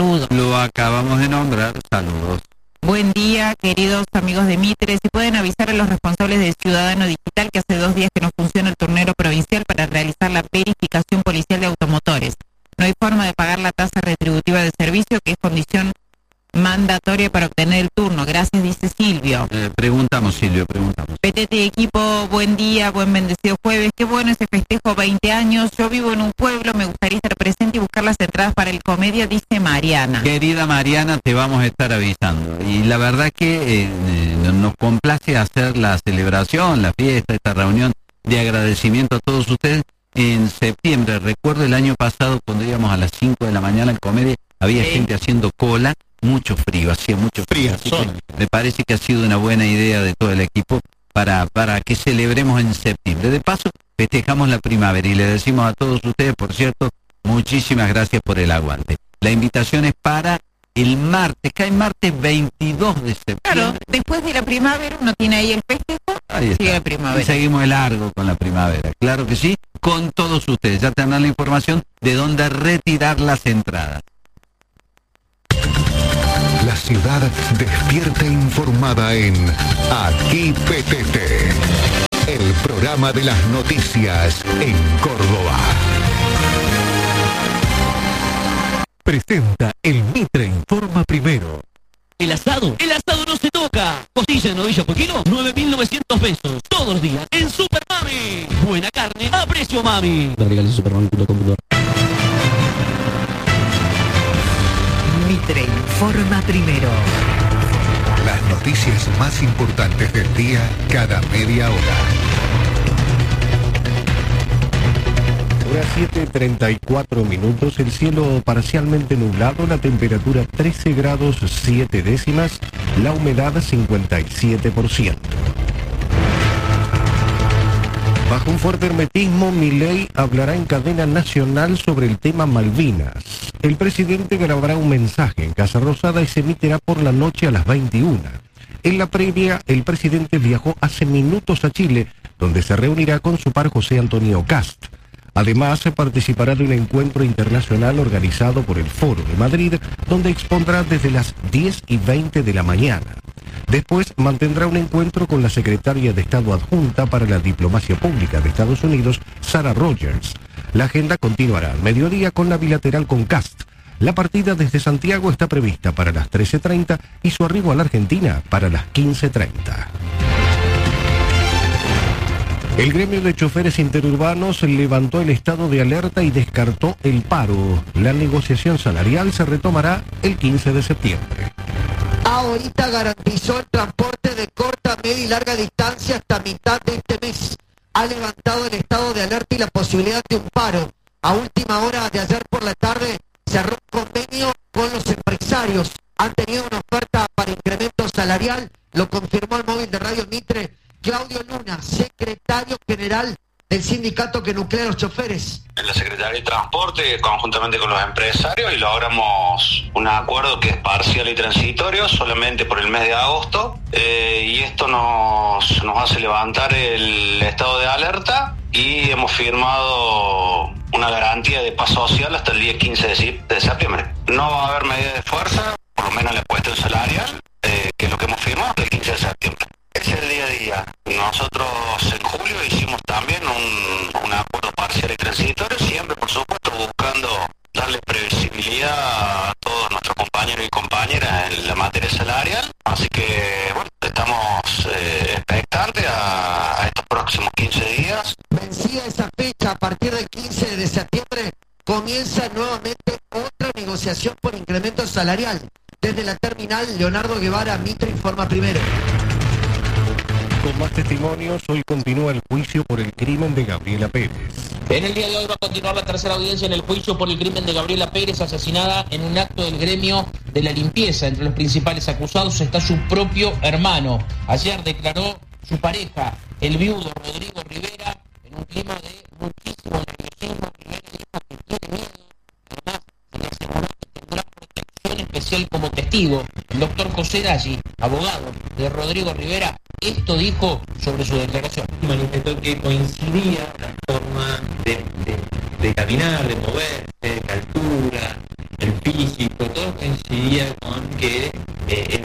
saludos. Lo acabamos de nombrar, saludos. Buen día, queridos amigos de Mitre. Si pueden avisar a los responsables de Ciudadano Digital que hace 2 días que no funciona el turnero provincial para realizar la verificación policial de automotores. No hay forma de pagar la tasa retributiva de servicio, que es condición mandatoria para obtener el turno. Gracias, dice Silvio. Preguntamos, Silvio, preguntamos. PTT equipo, buen día, buen bendecido jueves. Qué bueno ese festejo, 20 años. Yo vivo en un pueblo, me gustaría estar presente y buscar las entradas para el Comedia, dice Mariana. Querida Mariana, te vamos a estar avisando. Y la verdad que nos complace hacer la celebración, la fiesta, esta reunión de agradecimiento a todos ustedes en septiembre. Recuerdo el año pasado cuando íbamos a las 5 de la mañana al Comedia, había gente haciendo cola. Mucho frío, hacía mucho frío. Así que me parece que ha sido una buena idea de todo el equipo para que celebremos en septiembre. De paso, festejamos la primavera y le decimos a todos ustedes, por cierto, muchísimas gracias por el aguante. La invitación es para el martes, cae martes 22 de septiembre. Claro, después de la primavera uno tiene ahí el festejo, sigue la primavera. Y seguimos el largo con la primavera, claro que sí, con todos ustedes. Ya tendrán la información de dónde retirar las entradas. La ciudad despierta informada en Aquí PTT, el programa de las noticias en Córdoba. Presenta el Mitre Informa Primero. El asado no se toca. Costilla de novillo por kilo, 9.900 pesos. Todos los días en Super Mami. Buena carne a precio mami. Mitre Informa Primero. Las noticias más importantes del día cada media hora. Hora 7:34 minutos, el cielo parcialmente nublado, la temperatura 13 grados 7 décimas, la humedad 57%. Bajo un fuerte hermetismo, Milei hablará en cadena nacional sobre el tema Malvinas. El presidente grabará un mensaje en Casa Rosada y se emitirá por la noche a las 21. En la previa, el presidente viajó hace minutos a Chile, donde se reunirá con su par José Antonio Kast. Además, se participará de un encuentro internacional organizado por el Foro de Madrid, donde expondrá desde las 10:20 de la mañana. Después mantendrá un encuentro con la secretaria de Estado adjunta para la Diplomacia Pública de Estados Unidos, Sarah Rogers. La agenda continuará al mediodía con la bilateral con Kast. La partida desde Santiago está prevista para las 13:30 y su arribo a la Argentina para las 15:30. El gremio de choferes interurbanos levantó el estado de alerta y descartó el paro. La negociación salarial se retomará el 15 de septiembre. Ahorita garantizó el transporte de corta, media y larga distancia hasta mitad de este mes. Ha levantado el estado de alerta y la posibilidad de un paro. A última hora de ayer por la tarde cerró un convenio con los empresarios. Han tenido una oferta para incremento salarial, lo confirmó el móvil de Radio Mitre Claudio Luna, secretario general del sindicato que nuclea a los choferes. En la Secretaría de Transporte, conjuntamente con los empresarios, y logramos un acuerdo que es parcial y transitorio, solamente por el mes de agosto, y esto nos hace levantar el estado de alerta y hemos firmado una garantía de paz social hasta el día 15 de septiembre. No va a haber medida de fuerza, por lo menos en la cuestión salarial, que es lo que hemos firmado hasta el 15 de septiembre. Es el día a día. Nosotros en julio hicimos también un acuerdo parcial y transitorio, siempre por supuesto buscando darle previsibilidad a todos nuestros compañeros y compañeras en la materia salarial. Así que bueno, estamos expectantes a estos próximos 15 días. Vencida esa fecha, a partir del 15 de septiembre comienza nuevamente otra negociación por incremento salarial. Desde la terminal, Leonardo Guevara, Mitre Informa Primero. Con más testimonios, hoy continúa el juicio por el crimen de Gabriela Pérez. En el día de hoy va a continuar la tercera audiencia en el juicio por el crimen de Gabriela Pérez, asesinada en un acto del gremio de la limpieza. Entre los principales acusados está su propio hermano. Ayer declaró su pareja, el viudo Rodrigo Rivera, en un clima de muchísimo nerviosismo. Rivera dijo que tiene miedo. Además, se le aseguró que tendrá protección especial como testigo. El doctor José Dalli, abogado de Rodrigo Rivera, esto dijo sobre su declaración. Manifestó que coincidía la forma de caminar, de moverse, la altura, el físico, todo coincidía con que el